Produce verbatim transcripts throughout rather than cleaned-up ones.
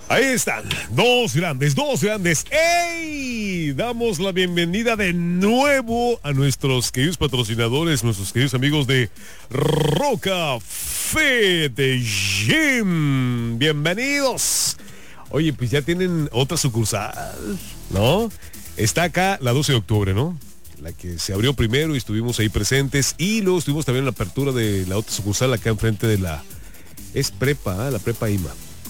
Ahí están, dos grandes, dos grandes. ¡Ey! Damos la bienvenida de nuevo a nuestros queridos patrocinadores, nuestros queridos amigos de Roca Fit Gym. Bienvenidos. Oye, pues ya tienen otra sucursal, ¿no? Está acá la doce de octubre, ¿no? La que se abrió primero y estuvimos ahí presentes. Y luego estuvimos también en la apertura de la otra sucursal acá enfrente de la... Es prepa, ¿eh? La prepa I M A.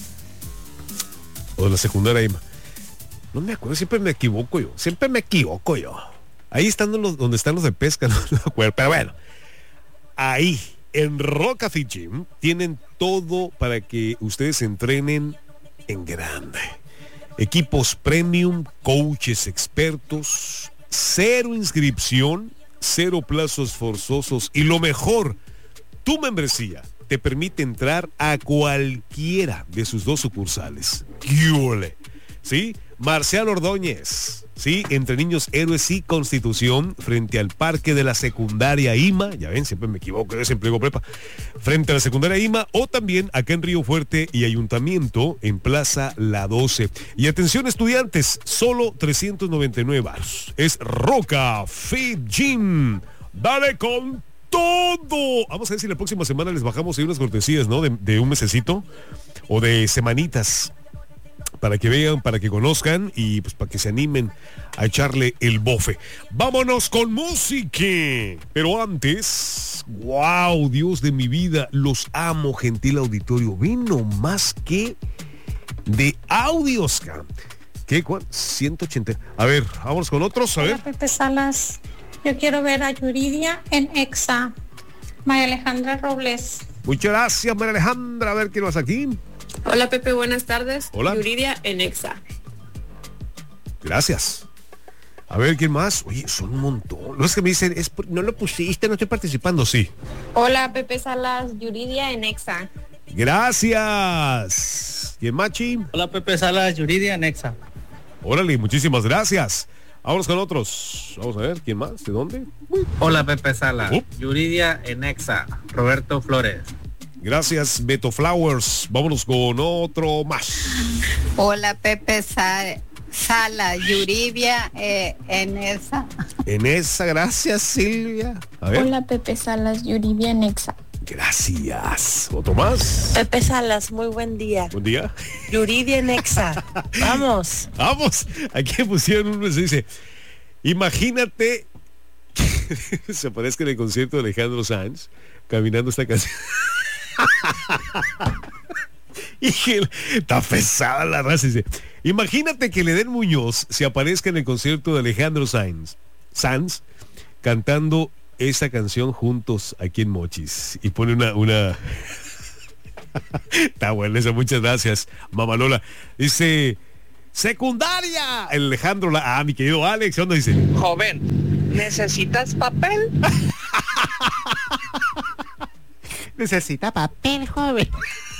O de la secundaria I M A. No me acuerdo, siempre me equivoco yo. Siempre me equivoco yo. Ahí están los, donde están los de pesca, no me acuerdo. Pero bueno, ahí, en Roca Fit Gym, tienen todo para que ustedes entrenen en grande. Equipos premium, coaches expertos, cero inscripción, cero plazos forzosos y lo mejor, tu membresía te permite entrar a cualquiera de sus dos sucursales. ¡Quíole! ¿Sí? Marcial Ordóñez, ¿sí? Entre Niños Héroes y Constitución, frente al parque de la secundaria I M A. Ya ven, siempre me equivoco, yo siempre digo prepa. Frente a la secundaria I M A, o también acá en Río Fuerte y Ayuntamiento, en Plaza La doce. Y atención, estudiantes, solo trescientos noventa y nueve baros. Es Roca Fit Gym. Dale con todo. Vamos a ver si la próxima semana les bajamos ahí unas cortesías, ¿no? De, de un mesecito o de semanitas para que vean, para que conozcan y pues para que se animen a echarle el bofe. Vámonos con música. Pero antes, wow, Dios de mi vida, los amo, gentil auditorio. Vino más que de audios. ¿Qué? ¿Cuál? ciento ochenta. A ver, vámonos con otros, a ver. Hola, Pepe Salas. Yo quiero ver a Yuridia en Exa. María Alejandra Robles. Muchas gracias, María Alejandra. A ver, ¿quién vas aquí? Hola, Pepe, buenas tardes. Hola. Yuridia en Exa. Gracias. A ver, ¿quién más? Oye, son un montón. No es que me dicen, es por... no lo pusiste, no estoy participando, sí. Hola, Pepe Salas, Yuridia en Exa. Gracias. ¿Quién más, Chi? Hola, Pepe Salas, Yuridia en Exa. Órale, muchísimas gracias. Vámonos con otros. Vamos a ver, ¿quién más? ¿De dónde? Hola, Pepe Salas, Uh. Yuridia en Exa. Roberto Flores. Gracias, Beto Flowers. Vámonos con otro más. Hola, Pepe Sa- Sala, Yuridia eh, en esa. En esa, gracias, Silvia. A ver. Hola, Pepe Salas, Yuridia en Exa. Gracias. ¿Otro más? Pepe Salas, muy buen día. Buen día. Yuridia en Exa. Vamos. Vamos. Aquí pusieron uno, se dice, imagínate que se aparezca en el concierto de Alejandro Sanz caminando esta canción. Y que está pesada la raza. Dice, imagínate que Ledén Muñoz se aparezca en el concierto de Alejandro Sanz, Sanz cantando esa canción juntos aquí en Mochis. Y pone una, una... Está buena esa, muchas gracias, Mamá Lola. Dice, secundaria. El Alejandro, la... ah, mi querido Alex, ¿dónde dice? Joven, ¿necesitas papel? Necesita papel, joven.